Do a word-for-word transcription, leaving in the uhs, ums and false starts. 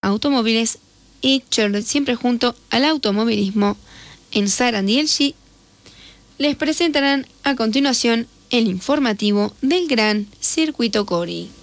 Automóviles y Chevrolet, siempre junto al automovilismo en Sarandí y L G, les presentarán a continuación el informativo del Gran Circuito Cori.